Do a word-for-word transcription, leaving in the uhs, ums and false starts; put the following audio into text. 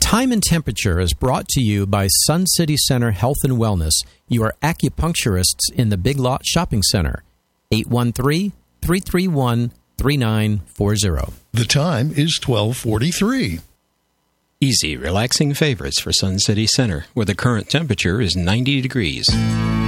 Time and Temperature is brought to you by Sun City Center Health and Wellness, your acupuncturists in the Big Lot Shopping Center. eight one three, three three one, three nine four zero. The time is twelve forty-three. Easy, relaxing favorites for Sun City Center, where the current temperature is ninety degrees.